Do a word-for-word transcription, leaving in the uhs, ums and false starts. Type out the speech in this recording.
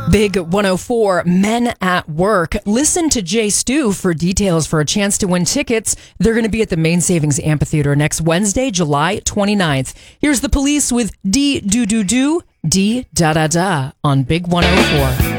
Big one oh four, Men at Work. Listen to Jay Stu for details for a chance to win tickets. They're going to be at the Main Savings Amphitheater next Wednesday, July twenty-ninth. Here's the Police with D Do Do Do, D Da Da Da on Big one oh four.